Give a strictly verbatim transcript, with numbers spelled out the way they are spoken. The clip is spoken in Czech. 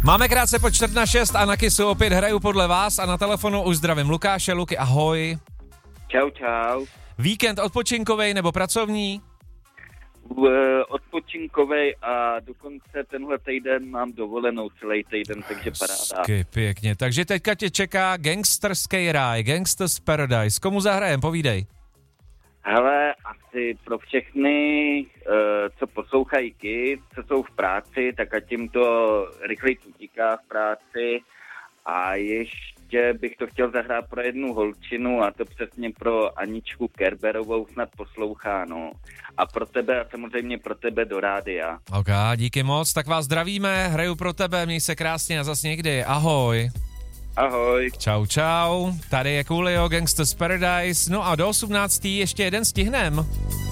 Máme krátce po čtvrt na šest a na Kissu opět hraju podle vás a na telefonu už zdravím Lukáše. Luky, ahoj. Čau, čau. Víkend odpočinkovej nebo pracovní? Uh, odpočinkovej a dokonce tenhle týden mám dovolenou celý týden, takže paráda. Hezky, pěkně. Takže teďka tě čeká gangsterský ráj, Gangsters Paradise. Komu zahrajem, povídej. Hele, asi pro všechny, uh, co poslouchají Kiss, co jsou v práci, tak ať jim to rychleji utíká v práci. A ještě bych to chtěl zahrát pro jednu holčinu, a to přesně pro Aničku Kerberovou, snad poslouchá, no. A pro tebe a samozřejmě pro tebe do rádia. Ok, díky moc, tak vás zdravíme, hraju pro tebe, měj se krásně a zas někdy, ahoj. Ahoj. Čau, čau, tady je Coolio, Gangsters Paradise, no a do osmnáctý ještě jeden stihnem.